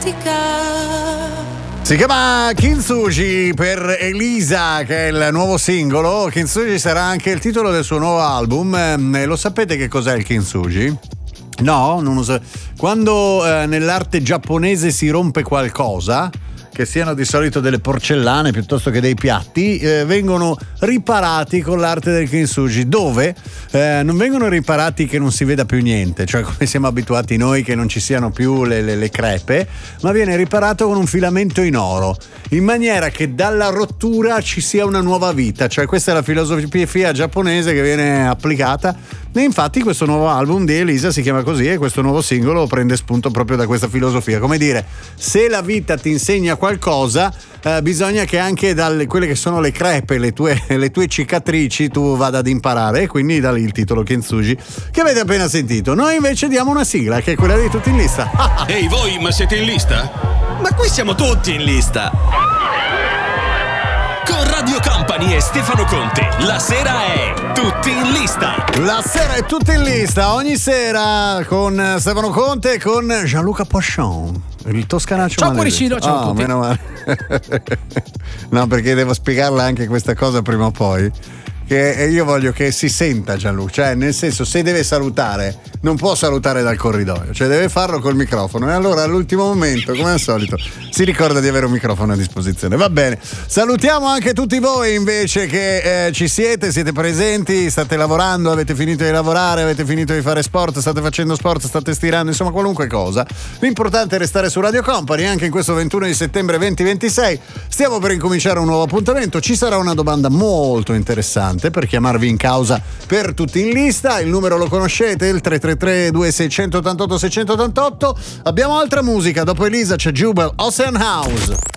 Si chiama Kintsugi per Elisa, che è il nuovo singolo. Kintsugi sarà anche il titolo del suo nuovo album. Lo sapete che cos'è il Kintsugi? No, non lo so. Quando nell'arte giapponese si rompe qualcosa, che siano di solito delle porcellane piuttosto che dei piatti, vengono riparati con l'arte del kintsugi, dove non vengono riparati che non si veda più niente, cioè come siamo abituati noi che non ci siano più le crepe, ma viene riparato con un filamento in oro, in maniera che dalla rottura ci sia una nuova vita. Cioè questa è la filosofia giapponese che viene applicata. E infatti questo nuovo album di Elisa si chiama così, e questo nuovo singolo prende spunto proprio da questa filosofia. Come dire, se la vita ti insegna qualcosa, bisogna che anche dalle quelle che sono le crepe, le tue cicatrici, tu vada ad imparare. E quindi da lì il titolo Kintsugi che avete appena sentito. Noi invece diamo una sigla, che è quella di Tutti in Lista. Ehi voi, ma siete in lista? Ma qui siamo tutti in lista. Con Radio Company e Stefano Conte, la sera è Tutti in Lista. La sera è Tutti in Lista, ogni sera con Stefano Conte e con Gianluca Pochon, il toscanaccio. Ciao cuoricino, ciao a tutti. Meno male. No, perché devo spiegarla anche questa cosa prima o poi, che io voglio che si senta Gianluca, cioè nel senso, se deve salutare non può salutare dal corridoio, cioè deve farlo col microfono, e allora all'ultimo momento, come al solito, si ricorda di avere un microfono a disposizione. Va bene, salutiamo anche tutti voi invece che ci siete presenti, state lavorando, avete finito di lavorare, avete finito di fare sport, state facendo sport, state stirando, insomma qualunque cosa. L'importante è restare su Radio Company anche in questo 21 di settembre 2026. Stiamo per incominciare un nuovo appuntamento, ci sarà una domanda molto interessante per chiamarvi in causa per Tutti in Lista. Il numero lo conoscete, il 333 2688 688. Abbiamo altra musica, dopo Elisa c'è Jubel, Ocean House.